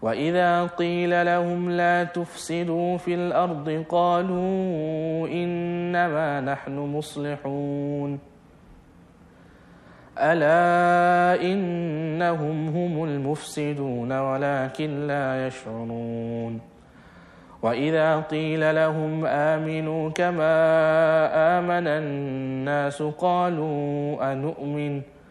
وإذا قيل لهم لا تفسدوا في الأرض قالوا إنما نحن مصلحون ألا إنهم هم المفسدون ولكن لا يشعرون وإذا قيل لهم آمنوا كما آمن الناس قالوا